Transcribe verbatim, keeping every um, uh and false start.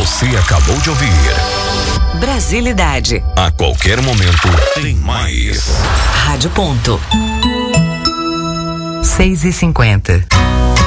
Você acabou de ouvir Brasilidade. A qualquer momento tem mais. Rádio Ponto. seis e cinquenta.